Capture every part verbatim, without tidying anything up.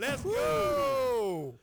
Let's go.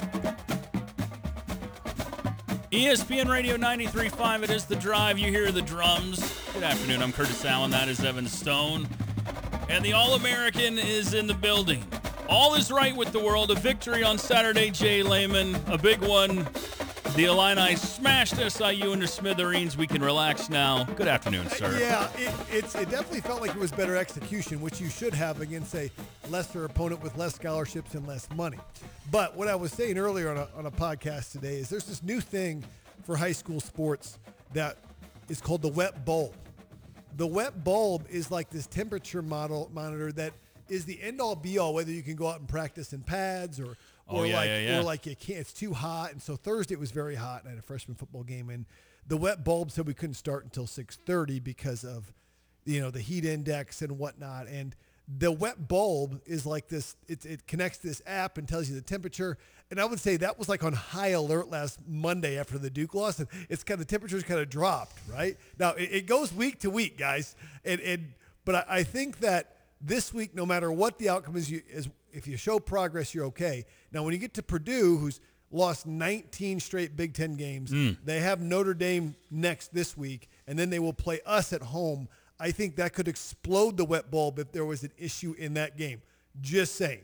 E S P N Radio ninety-three point five, it is The Drive. You hear the drums. Good afternoon, I'm Curtis Allen. That is Evan Stone. And the All-American is in the building. All is right with the world. A victory on Saturday, Jay Lehman. A big one. The Illini smashed S I U into smithereens. We can relax now. Good afternoon, sir. Yeah, it, it's, it definitely felt like it was better execution, which you should have against a lesser opponent with less scholarships and less money. But what I was saying earlier on a, on a podcast today is there's this new thing for high school sports that is called the wet bulb. The wet bulb is like this temperature model monitor that is the end-all be-all, whether you can go out and practice in pads or or oh, yeah, like yeah, yeah. or like you can't. It's too hot. And so Thursday it was very hot, and I had a freshman football game, and the wet bulb said we couldn't start until six thirty because of, you know, the heat index and whatnot. And the wet bulb is like this. It, it connects to this app and tells you the temperature. And I would say that was like on high alert last Monday after the Duke loss, and it's kind of the temperatures kind of dropped right now. It, it goes week to week, guys. And and but I, I think that this week, no matter what the outcome is, you, is, if you show progress, you're okay. Now, when you get to Purdue, who's lost nineteen straight Big Ten games, Mm. they have Notre Dame next this week, and then they will play us at home. I think that could explode the wet bulb if there was an issue in that game. Just saying.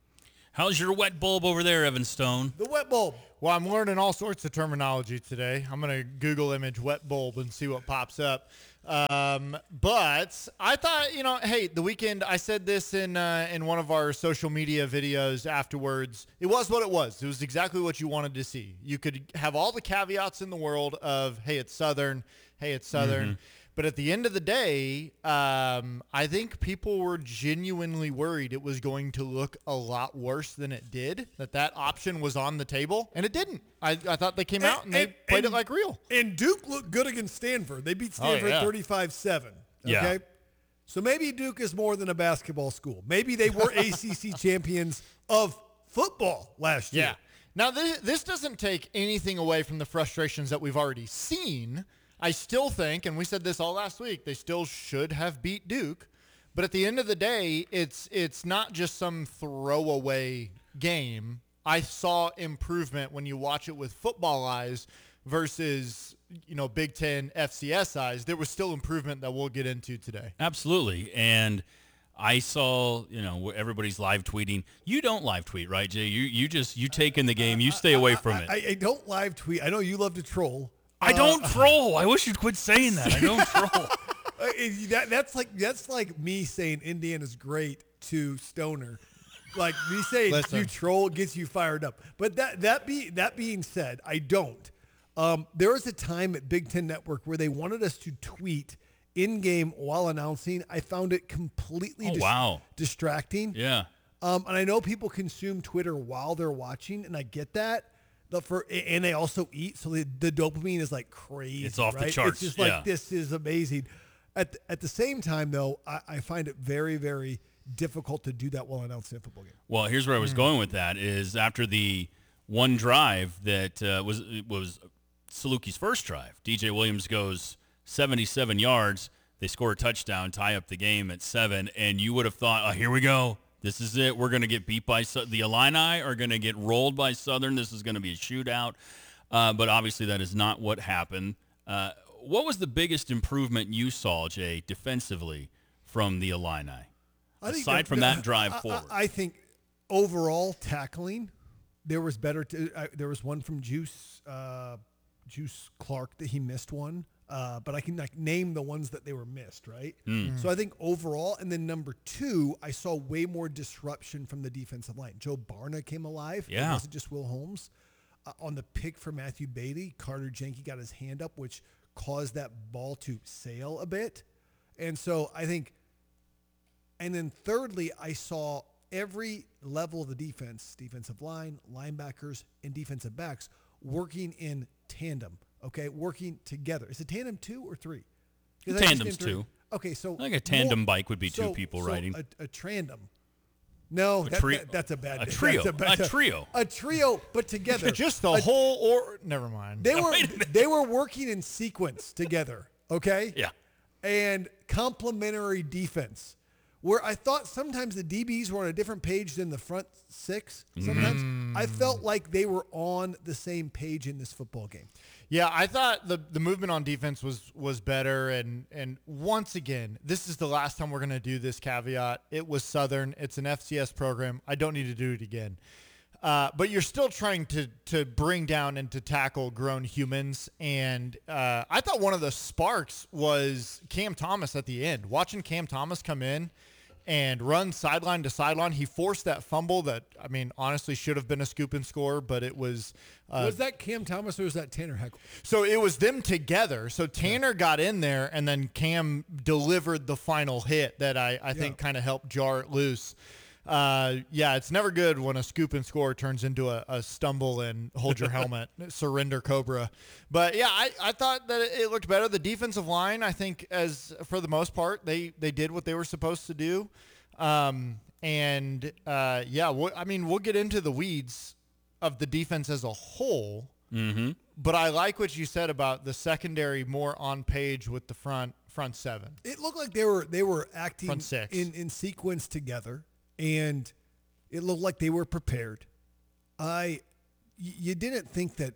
How's your wet bulb over there, Evan Stone? The wet bulb. Well, I'm learning all sorts of terminology today. I'm going to Google image wet bulb and see what pops up. Um, but I thought, you know, hey, the weekend, I said this in uh, in one of our social media videos afterwards. It was what it was. It was exactly what you wanted to see. You could have all the caveats in the world of, hey, it's Southern, hey, it's Southern. Mm-hmm. But at the end of the day, um, I think people were genuinely worried it was going to look a lot worse than it did, that that option was on the table, and it didn't. I, I thought they came out and, and they played and, it like real. And Duke looked good against Stanford. They beat Stanford Oh, yeah. thirty-five seven. Okay? Yeah. So maybe Duke is more than a basketball school. Maybe they were A C C champions of football last year. Yeah. Now, this, this doesn't take anything away from the frustrations that we've already seen. I still think, and we said this all last week, they still should have beat Duke. But at the end of the day, it's it's not just some throwaway game. I saw improvement when you watch it with football eyes versus, you know, Big Ten F C S eyes. There was still improvement that we'll get into today. Absolutely. And I saw, you know, everybody's live tweeting. You don't live tweet, right, Jay? You you just, you take in the game. You stay away from it. I, I don't live tweet. I know you love to troll. I don't Uh, troll. I wish you'd quit saying that. I don't troll. Uh, that, that's like that's like me saying Indiana's great to Stoner. Like me saying Listen. you troll gets you fired up. But that that be that being said, I don't. Um, there was a time at Big Ten Network where they wanted us to tweet in game while announcing. I found it completely Oh, dis- wow. distracting. Yeah. Um, and I know people consume Twitter while they're watching, and I get that. The for and they also eat, so the, the dopamine is like crazy. It's off the right? charts, It's just like yeah. this is amazing. At the, at the same time, though, I, I find it very very difficult to do that while announcing a football game. Well, here's where I was going with that is after the one drive that uh, was was Salukie's first drive, D J Williams goes seventy-seven yards. They score a touchdown, tie up the game at seven, and you would have thought, oh, here we go. This is it. We're going to get beat by Su- the Illini are going to get rolled by Southern. This is going to be a shootout. Uh, but obviously that is not what happened. Uh, what was the biggest improvement you saw, Jay, defensively from the Illini? I think Aside the- from the- that drive I- I- forward. I think overall tackling, there was better. T- uh, there was one from Juice uh, Juice Clark that he missed one. Uh, but I can like name the ones that they were missed, right? Mm. So I think overall, and then number two, I saw way more disruption from the defensive line. Joe Barna came alive. Yeah. It wasn't just Will Holmes. Uh, on the pick for Matthew Beatty, Carter Jenke got his hand up, which caused that ball to sail a bit. And so I think, and then thirdly, I saw every level of the defense, defensive line, linebackers, and defensive backs working in tandem. Okay, working together. Is it tandem two or three? Is that Tandem's just three? two. Okay, so I think a tandem more- bike would be two so- people so riding. A, a tandem. No, that, tri- that- that's a bad. a trio. That's bad- A trio. A trio, but together. Just the A- whole or never mind. They were wait a minute. they were working in sequence together. Okay. Yeah. And complementary defense, where I thought sometimes the D Bs were on a different page than the front six. Sometimes mm. I felt like they were on the same page in this football game. Yeah, I thought the the movement on defense was was better. And, and once again, this is the last time we're going to do this caveat. It was Southern. It's an F C S program. I don't need to do it again. Uh, but you're still trying to to bring down and to tackle grown humans. And uh, I thought one of the sparks was Cam Thomas at the end. Watching Cam Thomas come in and run sideline to sideline. He forced that fumble that, I mean, honestly should have been a scoop and score, but it was. Uh, was that Cam Thomas or was that Tanner Heckle? So it was them together. So Tanner yeah. got in there, and then Cam delivered the final hit that I, I yeah. think kind of helped jar it loose. Uh, yeah, it's never good when a scoop and score turns into a, a stumble and hold your helmet, surrender Cobra. But yeah, I, I thought that it looked better. The defensive line, I think, as for the most part, they, they did what they were supposed to do. Um, and uh, yeah, we'll, I mean, we'll get into the weeds of the defense as a whole. Mm-hmm. But I like what you said about the secondary more on page with the front front seven. It looked like they were they were acting front six. in in sequence together. And it looked like they were prepared. I, you didn't think that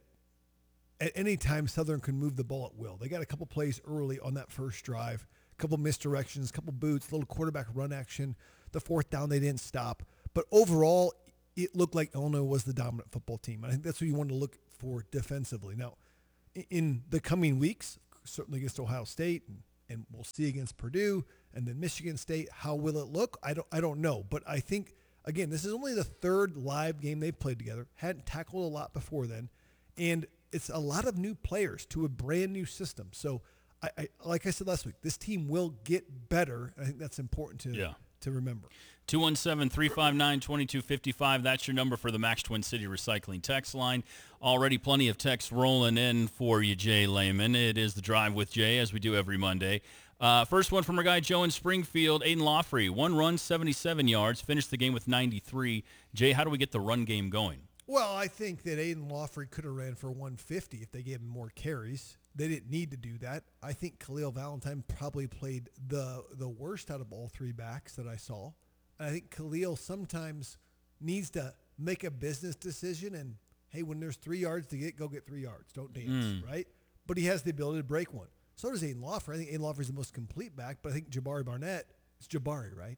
at any time Southern could move the ball at will. They got a couple plays early on that first drive, a couple misdirections, a couple boots, a little quarterback run action. The fourth down, they didn't stop. But overall, it looked like Illinois was the dominant football team. I think that's what you want to look for defensively. Now, in the coming weeks, certainly against Ohio State, and, and we'll see against Purdue, and then Michigan State, how will it look? I don't I don't know. But I think, again, this is only the third live game they've played together. Hadn't tackled a lot before then. And it's a lot of new players to a brand new system. So, I, I like I said last week, this team will get better. I think that's important to, yeah. to remember. two one seven, three five nine, two two five five. That's your number for the Max Twin City Recycling text line. Already plenty of texts rolling in for you, Jay Lehman. It is the Drive with Jay, as we do every Monday. Uh, first one from our guy Joe in Springfield. Aiden Lawfrey, one run, seventy-seven yards, finished the game with ninety-three. Jay, how do we get the run game going? Well, I think that Aiden Lawfrey could have ran for one fifty if they gave him more carries. They didn't need to do that. I think Khalil Valentine probably played the the worst out of all three backs that I saw. And I think Khalil sometimes needs to make a business decision and, hey, when there's three yards to get, go get three yards. Don't dance, mm. right? But he has the ability to break one. So does Aiden Lawfrey. I think Aiden Lawfrey is the most complete back, but I think Jabari Barnett, it's Jabari, right?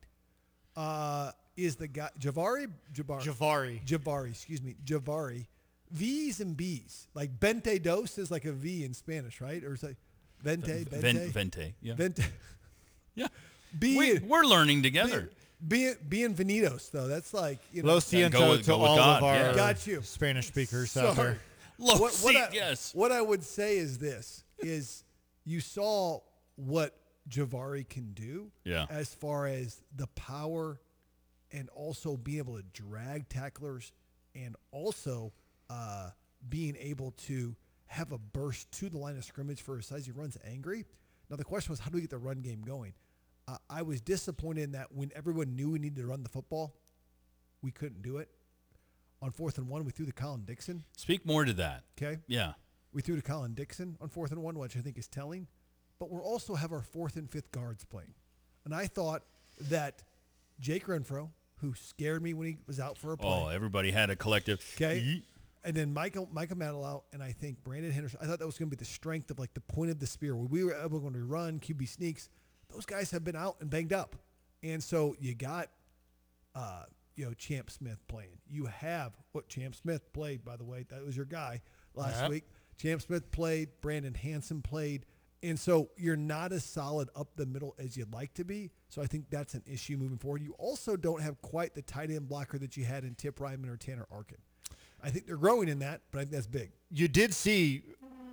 Uh, is the guy, Javari? Jabari. Javari. Javari, excuse me. Javari. V's and B's. Like Bente Dos is like a V in Spanish, right? Or is it Vente? Ven- Bente? Vente, yeah. Vente. Yeah. B, we, we're learning together. Be, Bienvenidos, though. That's like, you know. Lo siento go with- to go with all God, of our yeah. Got you. Spanish speakers Sorry. out there. Lo what, what, I, yes. what I would say is this, is you saw what Javari can do Yeah. as far as the power and also being able to drag tacklers and also uh, being able to have a burst to the line of scrimmage for his size. He runs angry. Now, the question was, how do we get the run game going? Uh, I was disappointed in that when everyone knew we needed to run the football, we couldn't do it. On fourth and one, we threw to Colin Dixon. Speak more to that. Okay. Yeah. We threw to Colin Dixon on fourth and one, which I think is telling. But we'll also have our fourth and fifth guards playing. And I thought that Jake Renfro, who scared me when he was out for a play. Oh, everybody had a collective. Okay. Yeet. And then Michael Michael Manilow and I think Brandon Henderson. I thought that was going to be the strength of like the point of the spear. When we were able to run, Q B sneaks, those guys have been out and banged up. And so you got, uh, you know, Champ Smith playing. You have what Champ Smith played, by the way. That was your guy last Yep. week. Champ Smith played. Brandon Hanson played. And so you're not as solid up the middle as you'd like to be. So I think that's an issue moving forward. You also don't have quite the tight end blocker that you had in Tip Ryman or Tanner Arkin. I think they're growing in that, but I think that's big. You did see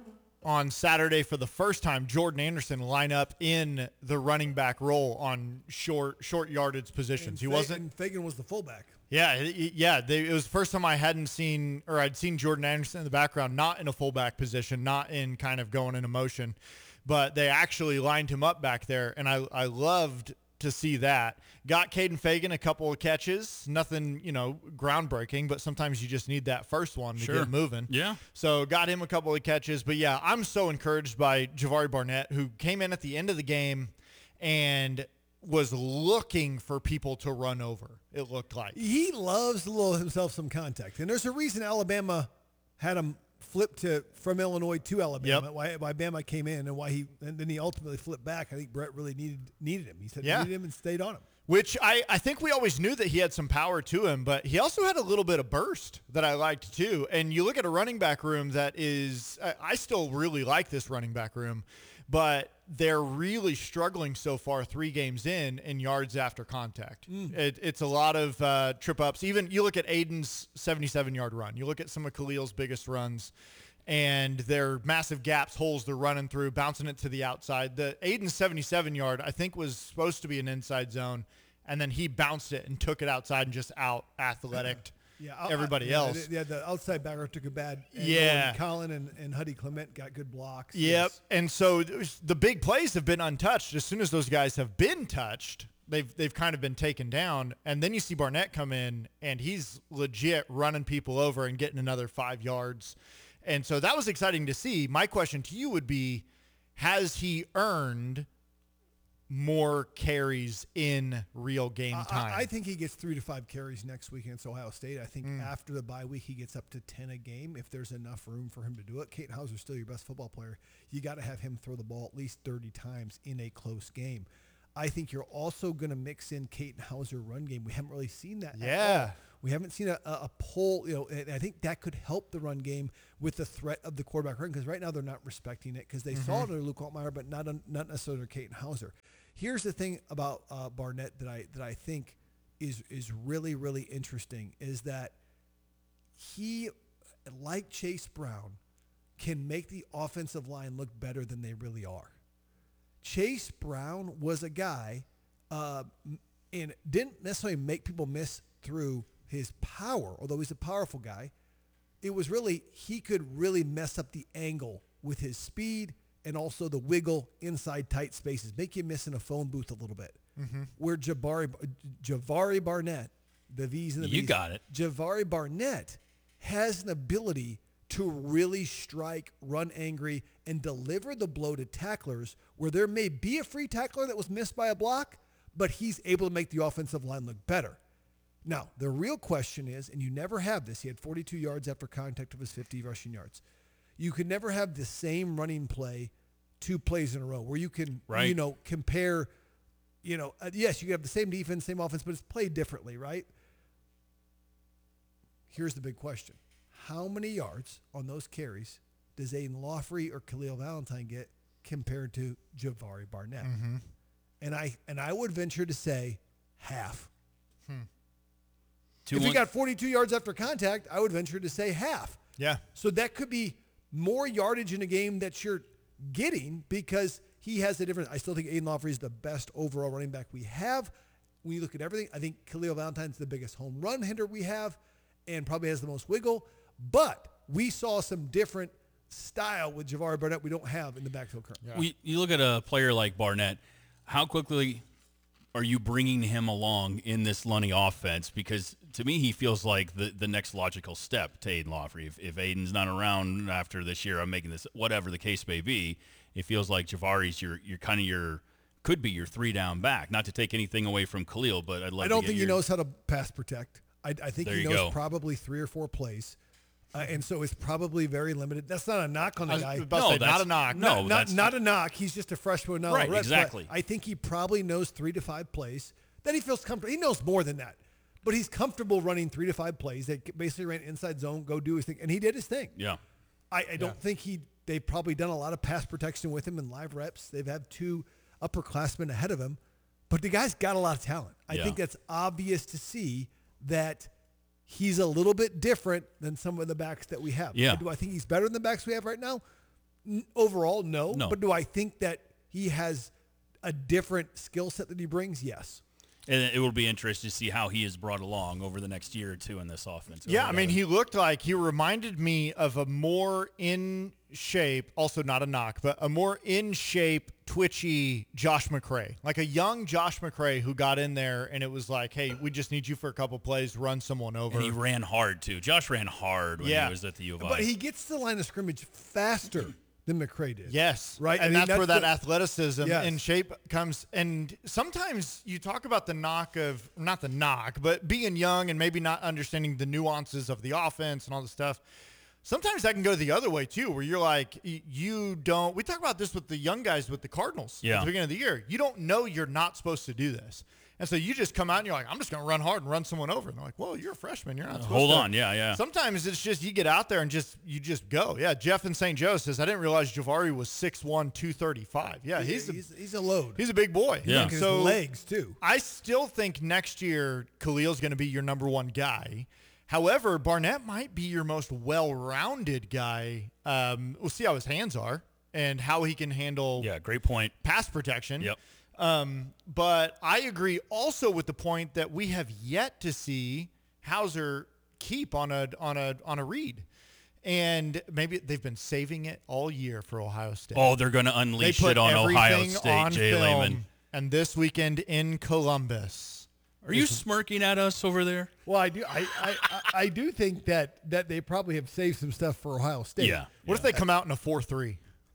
on Saturday for the first time Jordan Anderson line up in the running back role on short short yardage positions. And He Fa- wasn't. And Fagan was the fullback. Yeah, it- yeah. They, it was the first time I hadn't seen, or I'd seen Jordan Anderson in the background, not in a fullback position, not in kind of going into motion, but they actually lined him up back there, and I I loved to see that. Got Caden Fagan a couple of catches, nothing, you know, groundbreaking, but sometimes you just need that first one to Sure. get moving. Yeah. So got him a couple of catches, but yeah, I'm so encouraged by Javari Barnett, who came in at the end of the game and was looking for people to run over, it looked like. He loves to load himself some contact. And there's a reason Alabama had him flip to from Illinois to Alabama, Yep. why, why Bama came in and why he and then he ultimately flipped back. I think Brett really needed needed him. He said Yeah. he needed him and stayed on him. Which I, I think we always knew that he had some power to him, but he also had a little bit of burst that I liked too. And you look at a running back room that is, I, I still really like this running back room, but they're really struggling so far three games in in yards after contact. Mm. It, it's a lot of uh, trip ups. Even you look at Aiden's seventy-seven yard run. You look at some of Khalil's biggest runs, and their massive gaps, holes they're running through, bouncing it to the outside. The Aiden's seventy-seven yard, I think, was supposed to be an inside zone, and then he bounced it and took it outside and just out athletic Yeah, I- everybody I, yeah, else. the- Yeah, the outside backer took a bad angle, Yeah. and Colin and, and Huddy Clement got good blocks. Yep. Yes. And so there's- the big plays have been untouched. As soon as those guys have been touched, they've they've kind of been taken down. And then you see Barnett come in, and he's legit running people over and getting another five yards. And so that was exciting to see. My question to you would be, has he earned more carries in real game I- time? I, I think he gets three to five carries next week against Ohio State. I think after the bye week, he gets up to ten a game if there's enough room for him to do it. Kate Hauser's still your best football player. You got to have him throw the ball at least thirty times in a close game. I think you're also going to mix in Kate Hauser run game. We haven't really seen that. at Yeah. all. We haven't seen a, a, a pull, you know, and I think that could help the run game with the threat of the quarterback run, because right now they're not respecting it because they saw it under Luke Altmaier, but not un, not necessarily under Kate Hauser. Here's the thing about uh, Barnett that I that I think is is really really interesting is that he, like Chase Brown, can make the offensive line look better than they really are. Chase Brown was a guy uh, and didn't necessarily make people miss through his power, although he's a powerful guy. It was really, he could really mess up the angle with his speed and also the wiggle inside tight spaces, make you miss in a phone booth a little bit. Mm-hmm. Where Jabari, Javari Barnett, the V's and the You V's, got it. Javari Barnett has an ability to really strike, run angry, and deliver the blow to tacklers where there may be a free tackler that was missed by a block, but he's able to make the offensive line look better. Now, the real question is, and you never have this, he had forty-two yards after contact of his fifty rushing yards. You could never have the same running play two plays in a row where you can, Right. you know, compare, you know, uh, yes, you can have the same defense, same offense, but it's played differently, right? Here's the big question. How many yards on those carries does Aiden Lawfrey or Khalil Valentine get compared to Javari Barnett? Mm-hmm. And I and I would venture to say half. Two if he one- got forty-two yards after contact, I would venture to say half. Yeah. So that could be more yardage in a game that you're getting because he has a difference. I still think Aiden Lawfrey is the best overall running back we have. When you look at everything, I think Khalil Valentine's the biggest home run hitter we have and probably has the most wiggle. But we saw some different style with Javari Barnett we don't have in the backfield currently. We, you look at a player like Barnett, how quickly are you bringing him along in this Lunny offense? Because to me, he feels like the, the next logical step to Aiden Lawfrey. If, if Aiden's not around after this year, I'm making this, whatever the case may be, it feels like Javari's your, your kind of your, could be your three down back. Not to take anything away from Khalil, but I'd like I don't to get think your, he knows how to pass protect. I, I think There he you knows go. probably three or four plays. Uh, and so it's probably very limited. That's not a knock on the I was guy. about to No, say, not that's- a knock. no. not, not, that's- not a knock. He's just a freshman. Now Right, reps, but exactly. I think he probably knows three to five plays. Then he feels comfortable. He knows more than that. But he's comfortable running three to five plays. They basically ran inside zone, go do his thing. And he did his thing. Yeah. I, I don't think he – they've probably done a lot of pass protection with him in live reps. They've had two upperclassmen ahead of him. But the guy's got a lot of talent. I Yeah. think that's obvious to see that he's a little bit different than some of the backs that we have. Yeah. Do I think he's better than the backs we have right now? N- Overall, no. No. But do I think that he has a different skill set that he brings? Yes. And it will be interesting to see how he is brought along over the next year or two in this offense. Yeah, I mean, he looked like he reminded me of a more in shape, also not a knock, but a more in shape, twitchy Josh McCray, like a young Josh McCray who got in there and it was like, hey, we just need you for a couple plays, run someone over. And he ran hard, too. Josh ran hard when Yeah. he was at the U of I. But he gets to the line of scrimmage faster than McCray did. Yes. Right? And I mean, that's, that's where that the- athleticism Yes. and shape comes. And sometimes you talk about the knock of, not the knock, but being young and maybe not understanding the nuances of the offense and all this stuff. Sometimes that can go the other way too, where you're like, y- you don't, we talk about this with the young guys with the Cardinals Yeah. at the beginning of the year. You don't know you're not supposed to do this. And so you just come out and you're like, I'm just going to run hard and run someone over. And they're like, whoa, you're a freshman. You're not supposed Hold to. on. Yeah, yeah. Sometimes it's just you get out there and just you just go. Yeah, Jeff in Saint Joe says, I didn't realize Javari was six one, two thirty-five. Yeah, he's a, he's, he's a load. he's a big boy. Yeah. Look at So his legs, too. I still think next year Khalil's going to be your number one guy. However, Barnett might be your most well-rounded guy. Um, we'll see how his hands are and how he can handle Yeah, great point. pass protection. Yep. Um, but I agree also with the point that we have yet to see Hauser keep on a on a on a read. And maybe they've been saving it all year for Ohio State. Oh, they're going to They unleash put it on Ohio everything State, on Jay film, Lehman. and this weekend in Columbus. Are you smirking at us over there? Well, I do. I, I, I, I do think that that they probably have saved some stuff for Ohio State. Yeah. What if they come out in a four three?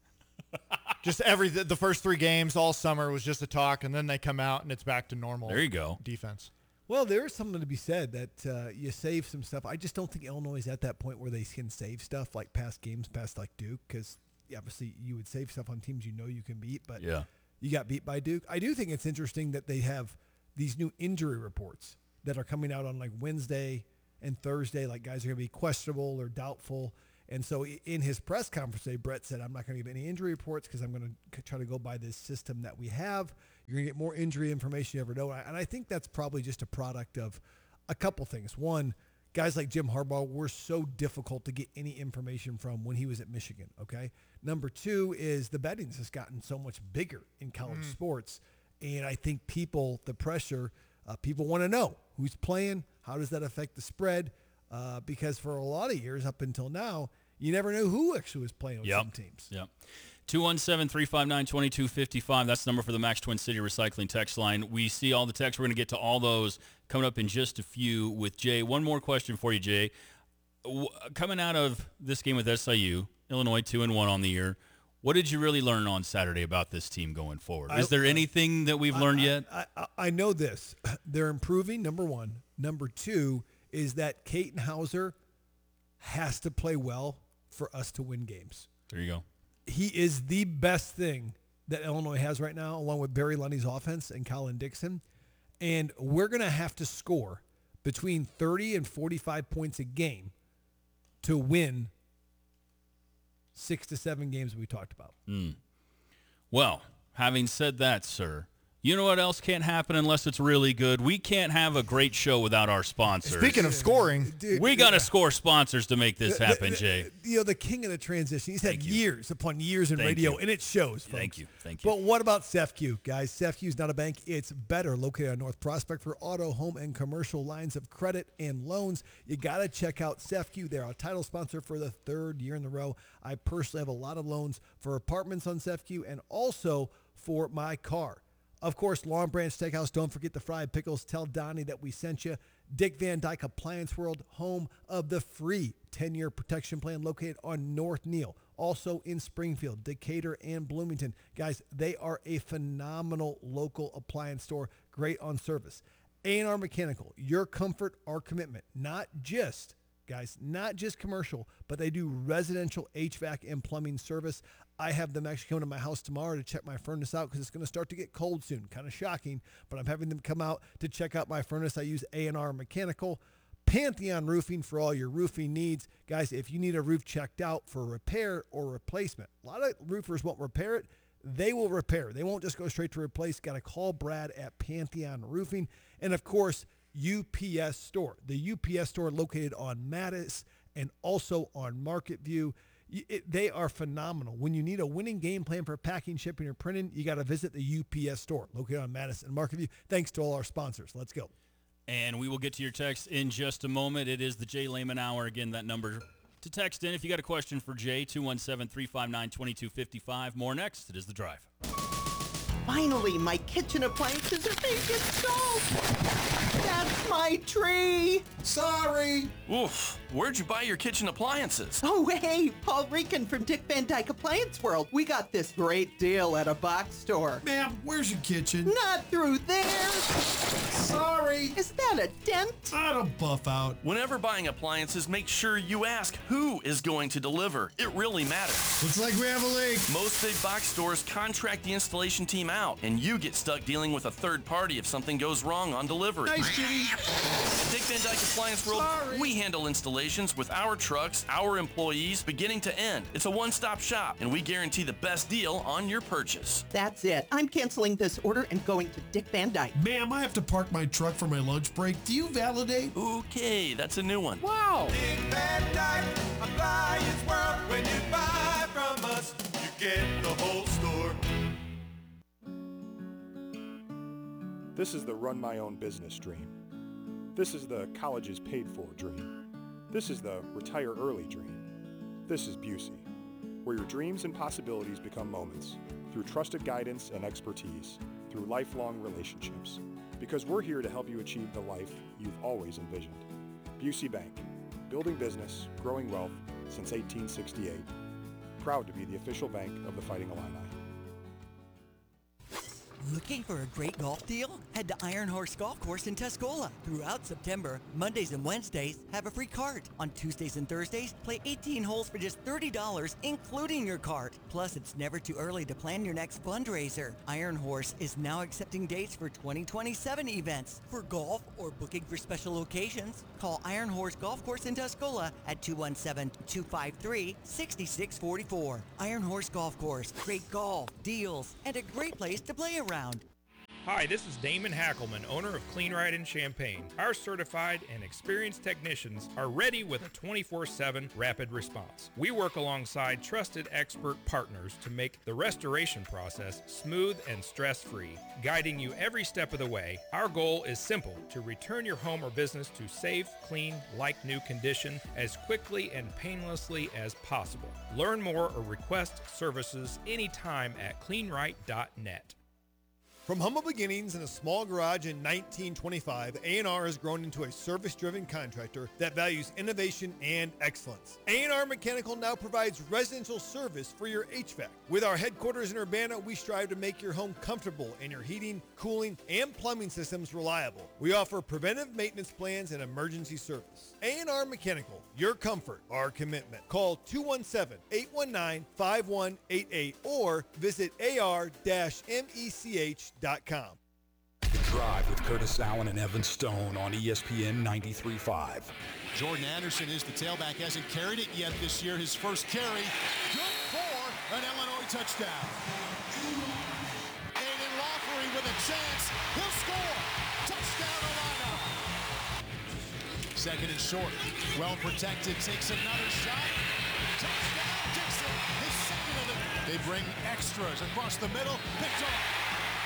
Just every the first three games all summer was just a talk, and then they come out and it's back to normal. There you go. Defense. Well, there is something to be said that uh, you save some stuff. I just don't think Illinois is at that point where they can save stuff like past games, past like Duke, because obviously you would save stuff on teams you know you can beat, but Yeah. you got beat by Duke. I do think it's interesting that they have these new injury reports that are coming out on like Wednesday and Thursday, like guys are going to be questionable or doubtful. And so i- in his press conference today, Brett said, I'm not going to give any injury reports because I'm going to try to go by this system that we have. You're going to get more injury information you ever know. And I, and I think that's probably just a product of a couple things. One, guys like Jim Harbaugh were so difficult to get any information from when he was at Michigan, okay? Number two is the betting's has gotten so much bigger in college sports. And I think people, the pressure, uh, people want to know who's playing, how does that affect the spread? Uh, because for a lot of years up until now, you never knew who actually was playing with Yep. some teams. Yep. two one seven, three five nine, two two five five. That's the number for the Max Twin City Recycling text line. We see all the texts. We're going to get to all those coming up in just a few with Jay. One more question for you, Jay. W- coming out of this game with S I U, Illinois two and one on the year, what did you really learn on Saturday about this team going forward? Is I- there anything that we've learned yet? I, I, I know this. They're improving, number one. Number two is that Katon Hauser has to play well for us to win games. There you go. He is the best thing that Illinois has right now, along with Barry Lundy's offense and Colin Dixon. And we're going to have to score between thirty and forty-five points a game to win six to seven games we talked about. Well, having said that, sir, you know what else can't happen unless it's really good? We can't have a great show without our sponsors. Speaking of scoring, Dude, we got to score sponsors to make this the- happen, the- Jay. You know, the king of the transition. He's had Thank you. years upon years in Thank radio, you. and it shows, folks. Thank you. Thank you. But what about SEFCU, guys? SEFCU is not a bank. It's better, located on North Prospect for auto, home, and commercial lines of credit and loans. You got to check out SEFCU. They're our title sponsor for the third year in a row. I personally have a lot of loans for apartments on SEFCU and also for my car. Of course, Long Branch Steakhouse. Don't forget the fried pickles. Tell Donnie that we sent you. Dick Van Dyke Appliance World, home of the free ten-year protection plan located on North Neal. Also in Springfield, Decatur, and Bloomington. Guys, they are a phenomenal local appliance store. Great on service. A and R Mechanical, your comfort, our commitment. Not just, guys, not just commercial, but they do residential H V A C and plumbing service. I have them actually coming to my house tomorrow to check my furnace out because it's going to start to get cold soon. Kind of shocking, but I'm having them come out to check out my furnace. I use A and R Mechanical. Pantheon Roofing for all your roofing needs. Guys, if you need a roof checked out for repair or replacement, a lot of roofers won't repair it. They will repair. They won't just go straight to replace. Got to call Brad at Pantheon Roofing. And, of course, U P S Store. The U P S Store located on Mattis and also on Market View. It, they are phenomenal. When you need a winning game plan for packing, shipping, or printing, you got to visit the U P S Store located on Madison and Market View. Thanks to all our sponsors. Let's go. And we will get to your text in just a moment. It is the Jay Lehman Hour. Again, that number to text in if you got a question for Jay, two one seven, three five nine, two two five five. More next. It is The Drive. Finally, my kitchen appliances are being installed. That's My tree! Sorry! Oof, where'd you buy your kitchen appliances? Oh, hey, Paul Rican from Dick Van Dyke Appliance World. We got this great deal at a box store. Ma'am, where's your kitchen? Not through there. Sorry! Is that a dent? I don't buff out. Whenever buying appliances, make sure you ask who is going to deliver. It really matters. Looks like we have a leak. Most big box stores contract the installation team out, and you get stuck dealing with a third party if something goes wrong on delivery. Nice, Jimmy. At Dick Van Dyke Appliance World, Sorry. we handle installations with our trucks, our employees, beginning to end. It's a one-stop shop, and we guarantee the best deal on your purchase. That's it. I'm canceling this order and going to Dick Van Dyke. Ma'am, I have to park my truck for my lunch break. Do you validate? Okay, that's a new one. Wow. Dick Van Dyke Appliance World. When you buy from us, you get the whole store. This is the run my own business dream. This is the colleges paid for dream. This is the retire early dream. This is Busey, where your dreams and possibilities become moments through trusted guidance and expertise, through lifelong relationships. Because we're here to help you achieve the life you've always envisioned. Busey Bank, building business, growing wealth since eighteen sixty-eight. Proud to be the official bank of the Fighting Illini. Looking for a great golf deal? Head to Iron Horse Golf Course in Tuscola. Throughout September, Mondays and Wednesdays have a free cart. On Tuesdays and Thursdays, play eighteen holes for just thirty dollars, including your cart. Plus, it's never too early to plan your next fundraiser. Iron Horse is now accepting dates for twenty twenty-seven events. For golf or booking for special occasions, call Iron Horse Golf Course in Tuscola at two one seven, two five three, six six four four. Iron Horse Golf Course. Great golf, deals, and a great place to play around. Hi, this is Damon Hackelman, owner of Clean Ride in Champaign. Our certified and experienced technicians are ready with a twenty-four seven rapid response. We work alongside trusted expert partners to make the restoration process smooth and stress-free, guiding you every step of the way. Our goal is simple: to return your home or business to safe, clean, like-new condition as quickly and painlessly as possible. Learn more or request services anytime at clean right dot net. From humble beginnings in a small garage in nineteen twenty-five, A and R has grown into a service-driven contractor that values innovation and excellence. A and R Mechanical now provides residential service for your H V A C. With our headquarters in Urbana, we strive to make your home comfortable and your heating, cooling, and plumbing systems reliable. We offer preventive maintenance plans and emergency service. A and R Mechanical, your comfort, our commitment. Call two one seven, eight one nine, five one eight eight or visit A R mech dot com. The Drive with Curtis Allen and Evan Stone on E S P N ninety-three point five. Jordan Anderson is the tailback, hasn't carried it yet this year. His first carry, good for an Illinois touchdown. Aiden Lawfrey with a chance. He'll score. Touchdown Illini. Second and short. Well protected. Takes another shot. Touchdown Dixon. His second of the. They bring extras across the middle. Picked off.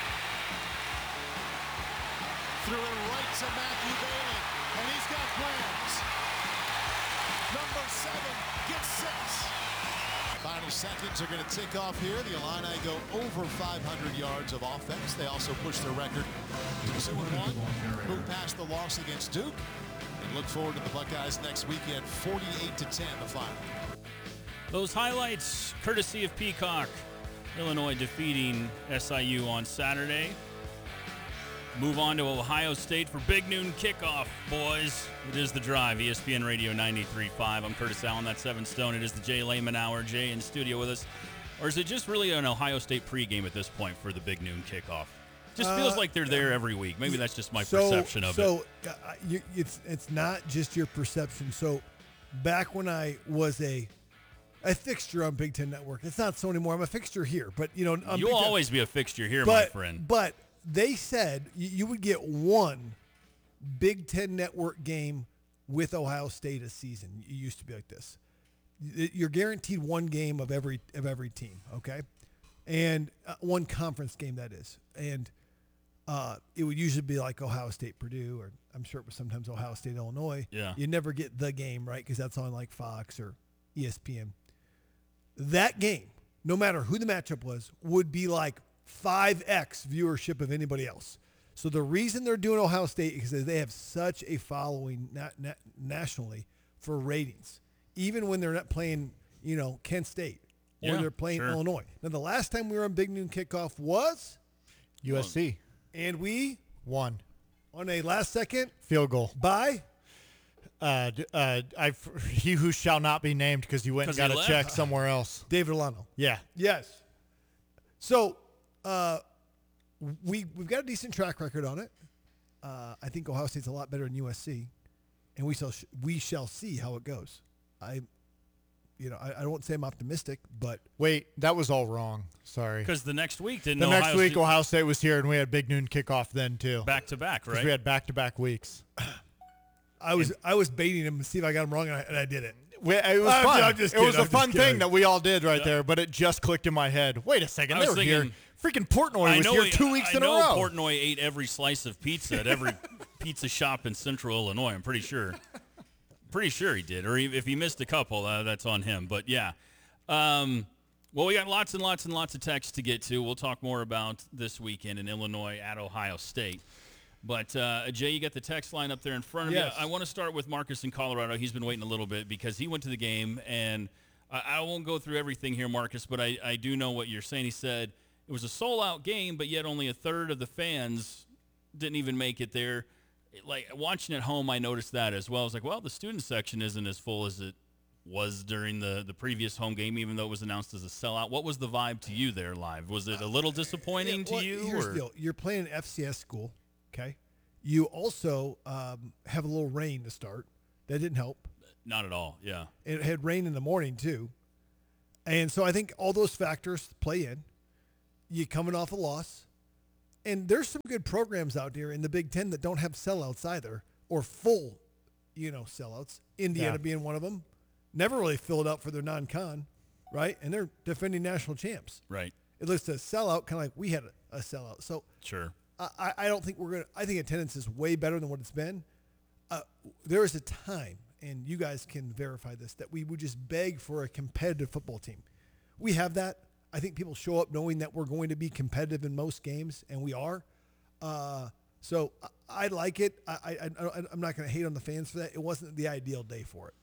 Threw it right to Matthew Bailey, and he's got plans. Number seven gets six. Final seconds are going to tick off here. The Illini go over five hundred yards of offense. They also push their record to two and one. Move past the loss against Duke. And look forward to the Buckeyes next weekend, forty-eight to ten, the final. Those highlights, courtesy of Peacock. Illinois defeating S I U on Saturday. Move on to Ohio State for Big Noon Kickoff, boys. It is The Drive, E S P N Radio ninety-three point five. I'm Curtis Allen, that's Evan Stone. It is the Jay Lehman Hour. Jay in studio with us. Or is it just really an Ohio State pregame at this point for the Big Noon Kickoff? Just feels uh, like they're there every week. Maybe that's just my so, perception of so, it. So uh, you, it's it's not just your perception. So back when I was a a fixture on Big Ten Network, it's not so anymore. I'm a fixture here, but you know, on you'll Big always Ten, be a fixture here, but, my friend. But they said you would get one Big Ten Network game with Ohio State a season. It used to be like this. You're guaranteed one game of every of every team, okay? And uh, one conference game, that is. And uh, it would usually be like Ohio State, Purdue, or I'm sure it was sometimes Ohio State, Illinois. Yeah. You never get the game, right? Because that's on like Fox or E S P N. That game, no matter who the matchup was, would be like five X viewership of anybody else. So the reason they're doing Ohio State is because they have such a following na- na- nationally for ratings, even when they're not playing, you know, Kent State or Yeah, they're playing sure. Illinois. Now, the last time we were on Big Noon Kickoff was U S C and we won on a last second field goal by uh, d- uh, I he who shall not be named because you went and 'Cause he got a left. check somewhere else. David Alano. Yeah. Yes. So uh, we we've got a decent track record on it. Uh, I think Ohio State's a lot better than U S C, and we shall we shall see how it goes. I, you know, I, I don't say I'm optimistic, but Wait, that was all wrong. Sorry. Because the next week didn't The Ohio next week, State- Ohio State was here, and we had Big Noon Kickoff then too. back to back, 'Cause right? We had back-to-back weeks. I was I was baiting him to see if I got him wrong, and I, and I did it. We, it was I'm fun. ju- I'm just it was kidding, a I'm fun just kidding. thing that we all did right there, but it just clicked in my head. Wait a second, I they was were here. thinking- Freaking Portnoy I was know here he- two weeks I in know a row. Portnoy ate every slice of pizza at every pizza shop in Central Illinois. I'm pretty sure. Pretty sure he did. Or he, if he missed a couple, uh, that's on him. But yeah. Um, well, we got lots and lots and lots of texts to get to. We'll talk more about this weekend in Illinois at Ohio State. But, uh, Jay, you got the text line up there in front of Yes. you. I want to start with Marcus in Colorado. He's been waiting a little bit because he went to the game, and I, I won't go through everything here, Marcus, but I, I do know what you're saying. He said it was a sold-out game, but yet only a third of the fans didn't even make it there. It- like, watching at home, I noticed that as well. I was like, well, the student section isn't as full as it was during the, the previous home game, even though it was announced as a sellout. What was the vibe to you there live? Was it a little disappointing Yeah, well, to you? Here's or? the deal. You're playing F C S school, okay? You also um, have a little rain to start. That didn't help. Not at all, yeah. It had rain in the morning, too. And so I think all those factors play in. You coming off a loss. And there's some good programs out there in the Big Ten that don't have sellouts either, or full, you know, sellouts. Indiana Yeah. being one of them. Never really filled out for their non-con, right? And they're defending national champs. Right. It looks a sellout, kind of like we had a, a sellout. So Sure. I, I don't think we're going to – I think attendance is way better than what it's been. Uh, there was a time, and you guys can verify this, that we would just beg for a competitive football team. We have that. I think people show up knowing that we're going to be competitive in most games, and we are. Uh, so I, I like it. I, I, I, I'm not going to hate on the fans for that. It wasn't the ideal day for it.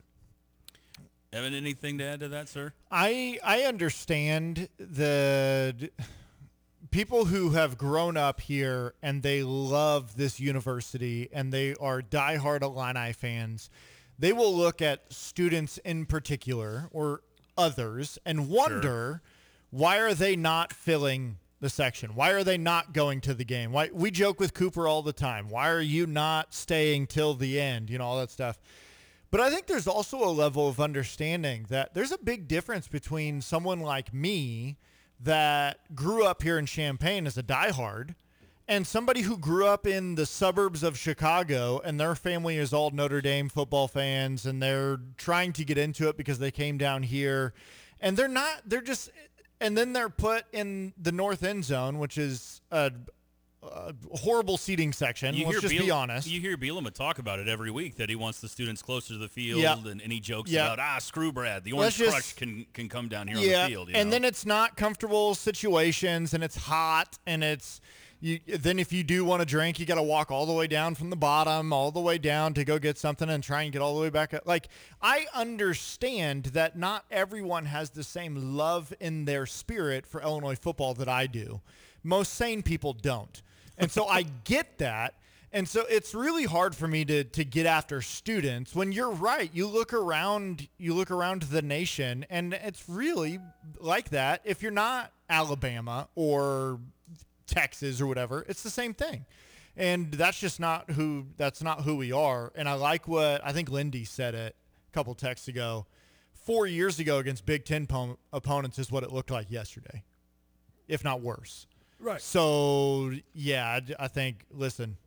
Evan, anything to add to that, sir? I I understand the d- people who have grown up here and they love this university and they are diehard Illini fans. They will look at students in particular or others and wonder, why are they not filling the section? Why are they not going to the game? Why we joke with Cooper all the time. Why are you not staying till the end? You know, all that stuff. But I think there's also a level of understanding that there's a big difference between someone like me that grew up here in Champaign as a diehard and somebody who grew up in the suburbs of Chicago and their family is all Notre Dame football fans and they're trying to get into it because they came down here and they're not, they're just, and then they're put in the north end zone, which is a, a horrible seating section. You Let's hear just Biel- be honest. You hear Bielema talk about it every week, that he wants the students closer to the field, Yeah. and, and he jokes Yeah. about, ah, screw Brad. The Let's Orange just- Crush can, can come down here yeah, on the field. You and know? then it's not comfortable situations, and it's hot, and it's you. Then if you do want to drink, you got to walk all the way down from the bottom, all the way down to go get something, and try and get all the way back up. Like, I understand that not everyone has the same love in their spirit for Illinois football that I do. Most sane people don't, and so I get that. And so it's really hard for me to to get after students when you're right. You look around, you look around the nation, and it's really like that. If you're not Alabama or Texas or whatever, it's the same thing. And that's just not who that's not who we are. And I like what I think Lindy said it a couple texts ago. Four years ago against Big Ten po- opponents is what it looked like yesterday, if not worse. Right. So yeah, I, I think. Listen.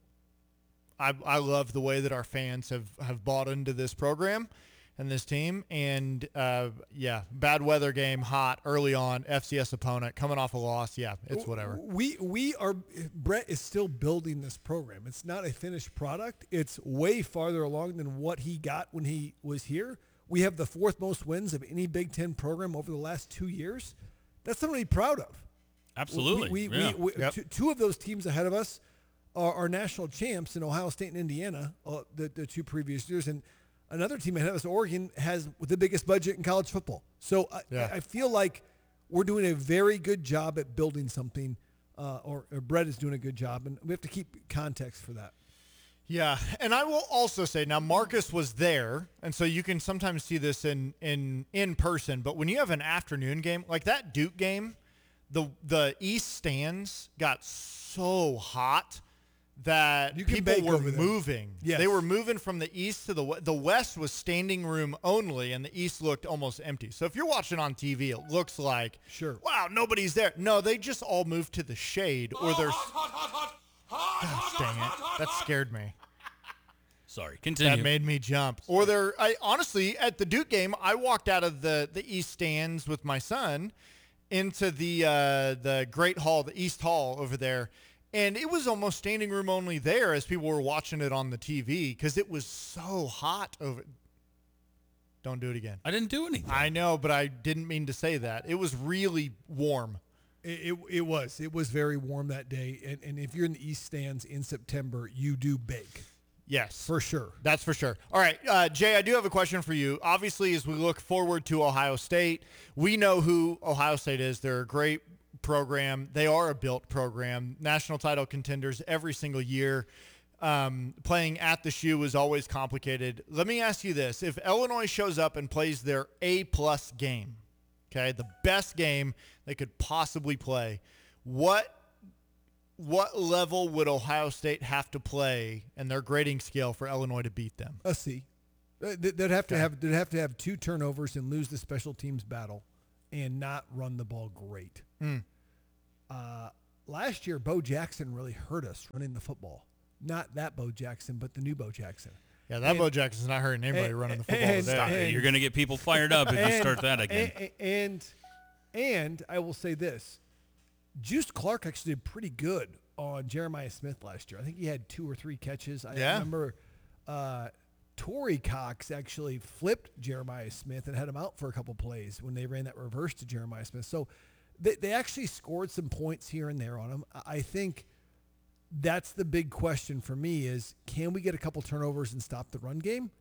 I, I love the way that our fans have, have bought into this program and this team. And, uh, yeah, bad weather game, hot, early on, F C S opponent, coming off a loss. Yeah, it's whatever. We we are Brett is still building this program. It's not a finished product. It's way farther along than what he got when he was here. We have the fourth most wins of any Big Ten program over the last two years. That's something to be proud of. Absolutely. We, we, yeah. we, we, Yep. two, two of those teams ahead of us are, are national champs in Ohio State and Indiana, uh, the, the two previous years. And another team ahead of us, Oregon, has the biggest budget in college football. So I, Yeah. I feel like we're doing a very good job at building something, uh, or, or Brett is doing a good job, and we have to keep context for that. Yeah, and I will also say, now Marcus was there, and so you can sometimes see this in in in person, but when you have an afternoon game, like that Duke game, the the East stands got so hot that You can people bake were over there. moving. Yes. They were moving from the East to the West. The West was standing room only, and the East looked almost empty. So if you're watching on T V, it looks like, Sure. wow, nobody's there. No, they just all moved to the shade, or there's. Gosh dang it, that scared me. Sorry, continue. That made me jump. Or there, I honestly at the Duke game, I walked out of the the East stands with my son into the uh, the Great Hall, the East Hall over there, and it was almost standing room only there as people were watching it on the T V because it was so hot over. Don't do it again. I didn't do anything. I know, but I didn't mean to say that. It was really warm. It, it, it was. It was very warm that day. And, and if you're in the East stands in September, you do bake. Yes. For sure. That's for sure. All right, uh, Jay, I do have a question for you. Obviously, as we look forward to Ohio State, we know who Ohio State is. They're a great program. They are a built program. National title contenders every single year. Um, playing at the shoe is always complicated. Let me ask you this. If Illinois shows up and plays their A-plus game, okay, the best game they could possibly play, what What level would Ohio State have to play in their grading scale for Illinois to beat them? A C. Uh, they- They'd have to Okay. have they'd have to have two turnovers and lose the special teams battle, and not run the ball great. Mm. Uh, last year, Bo Jackson really hurt us running the football. Not that Bo Jackson, but the new Bo Jackson. Yeah, that And- Bo Jackson's not hurting anybody and- running the football and- today. Stop it. and- You're going to get people fired up if you And- start that again. And, and and I will say this: Juice Clark actually did pretty good on Jeremiah Smith last year. I think he had two or three catches. I Yeah. remember uh, Torrey Cox actually flipped Jeremiah Smith and had him out for a couple plays when they ran that reverse to Jeremiah Smith. So they, they actually scored some points here and there on him. I I think that's the big question for me is, can we get a couple turnovers and stop the run game?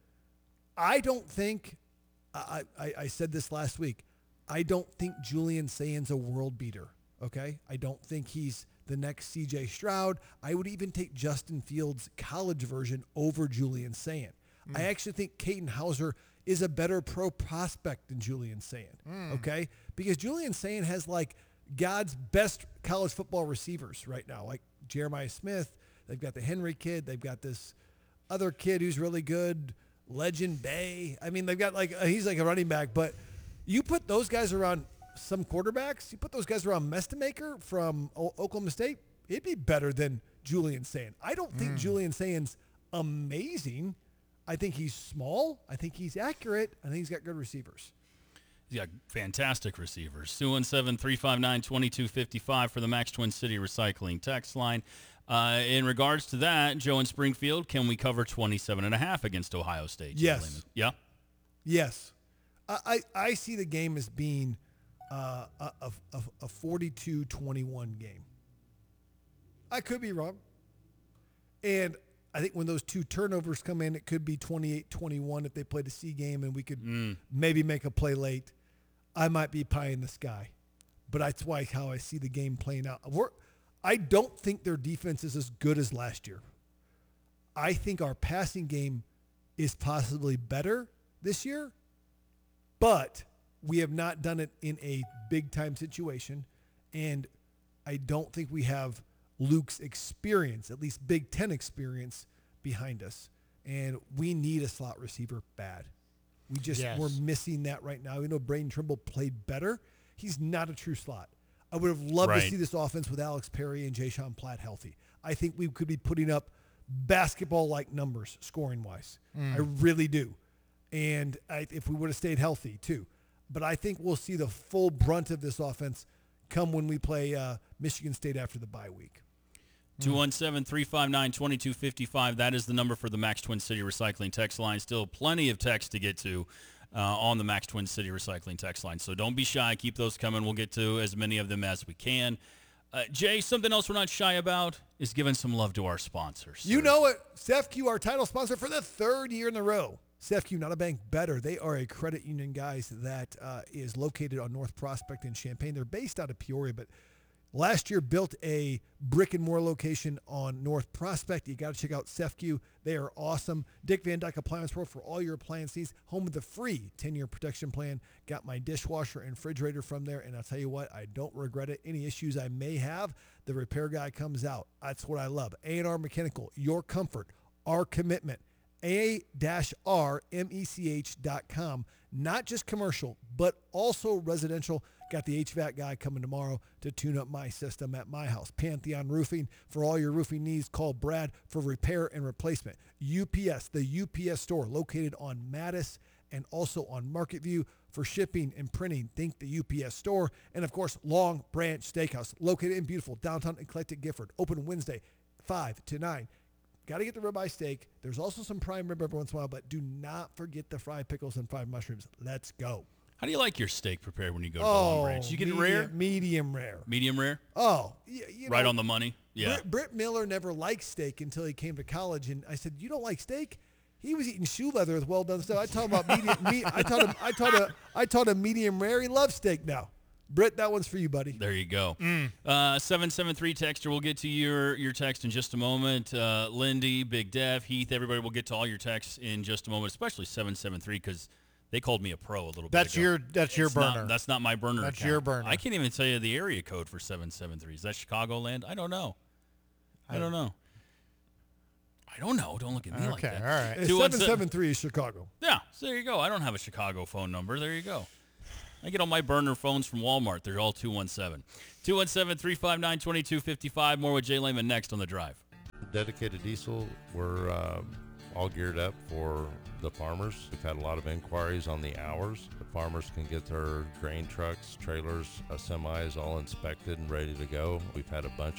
I don't think, I, I, I said this last week, I don't think Julian Sayen's a world beater, okay? I don't think he's the next C J Stroud. I would even take Justin Fields' college version over Julian Sayen. Mm. I actually think Caden Hauser is a better pro prospect than Julian Sayen, Mm. okay? Because Julian Sayen has like God's best college football receivers right now, like Jeremiah Smith. They've got the Henry kid. They've got this other kid who's really good, Legend Bay. I mean, they've got like, uh, he's like a running back, but you put those guys around some quarterbacks, you put those guys around Mestemaker from o- Oklahoma State, it'd be better than Julian Sayen. I don't think Mm. Julian Sayen's amazing. I think he's small. I think he's accurate. I think he's got good receivers. He's got fantastic receivers. two one seven, three five nine, two two five five for the Max Twin City Recycling text line. Uh, in regards to that, Joe in Springfield, can we cover twenty-seven and a half against Ohio State? Joe Yes. Lehman? Yeah? Yes. I, I, I see the game as being uh, a, a, a- a forty-two twenty-one game. I could be wrong. And I think when those two turnovers come in, it could be twenty-eight twenty-one if they played a C game and we could Mm. maybe make a play late. I might be pie in the sky. But that's why how I see the game playing out. We're, I don't think their defense is as good as last year. I think our passing game is possibly better this year, but we have not done it in a big-time situation, and I don't think we have Luke's experience, at least Big Ten experience, behind us, and we need a slot receiver bad. We just, Yes. we're missing that right now. You know, Braden Trimble played better. He's not a true slot. I would have loved Right. to see this offense with Alex Perry and Jay Sean Platt healthy. I think we could be putting up basketball-like numbers scoring-wise. Mm. I really do. And I, if we would have stayed healthy, too. But I think we'll see the full brunt of this offense come when we play uh, Michigan State after the bye week. two one seven, three five nine, two two five five. That is the number for the Max Twin City Recycling text line. Still plenty of text to get to uh, on the Max Twin City Recycling text line. So don't be shy. Keep those coming. We'll get to as many of them as we can. Uh, Jay, something else we're not shy about is giving some love to our sponsors. You know it. C E F Q, our title sponsor for the third year in a row. C E F Q, not a bank, better. They are a credit union, guys, that uh, is located on North Prospect in Champaign. They're based out of Peoria, but last year built a brick and mortar location on North Prospect. You got to check out C E F Q. They are awesome. Dick Van Dyke Appliance World for all your appliance needs. Home with the free ten-year protection plan. Got my dishwasher and refrigerator from there, and I'll tell you what, I don't regret it. Any issues I may have, the repair guy comes out. That's what I love. A and R Mechanical, your comfort, our commitment. A R mech dot com. Not just commercial, but also residential. Got the H V A C guy coming tomorrow to tune up my system at my house. Pantheon Roofing, for all your roofing needs, call Brad for repair and replacement. U P S, the U P S store located on Mattis and also on Market View for shipping and printing. Think the U P S store. And of course, Long Branch Steakhouse, located in beautiful downtown Eclectic Gifford. Open Wednesday, five to nine. Got to get the ribeye steak. There's also some prime rib every once in a while, but do not forget the fried pickles and fried mushrooms. Let's go. How do you like your steak prepared when you go to Oh, Long Branch? You get medium, it rare? Medium rare. Medium rare? Oh, y- you know, Right on the money? Yeah. Britt, Britt Miller never liked steak until he came to college, and I said, "You don't like steak?" He was eating shoe leather with well done stuff. I taught him about medium. me, I taught him. I taught him. I taught him medium rare. He loves steak now. Britt, that one's for you, buddy. There you go. Uh, seven seven three texter, we'll get to your, your text in just a moment. Uh, Lindy, Big Dev, Heath, everybody will get to all your texts in just a moment, especially seven seven three because they called me a pro a little bit That's ago. your that's your It's not- burner. that's not my burner That's account. your burner. I can't even tell you the area code for seven seven three. Is that Chicagoland? I don't know. I don't know. I don't know. Don't look at me like Okay, that. all right. It's Two one seven seven three is Chicago. Yeah, so there you go. I don't have a Chicago phone number. There you go. I get all my burner phones from Walmart. They're all two one seven. two one seven, three five nine, two two five five. More with Jay Lehman next on The Drive. Dedicated Diesel, we're uh, all geared up for the farmers. We've had a lot of inquiries on the hours. The farmers can get their grain trucks, trailers, uh, semis all inspected and ready to go. We've had a bunch